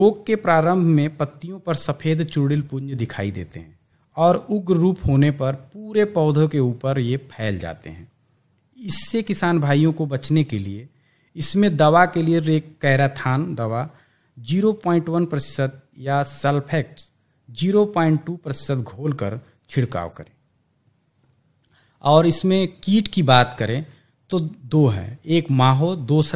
रोग के प्रारंभ में पत्तियों पर सफ़ेद चूर्णिल पुंज दिखाई देते हैं और उग्र रूप होने पर पूरे पौधों के ऊपर ये फैल जाते हैं। इससे किसान भाइयों को बचने के लिए इसमें दवा के लिए रेकैराथान दवा 0.1% या सल्फेक्स 0.2% घोलकर छिड़काव करें। और इसमें कीट की बात करें तो दो है, एक माहो, दूसरा